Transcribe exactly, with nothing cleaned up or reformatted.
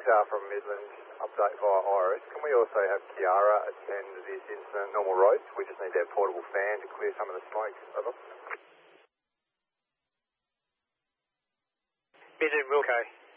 Shah from Midland, update via Iris. Can we also have Kiara attend this incident normal roads? We just need their portable fan to clear some of the smoke. Over. Midland, Wilco.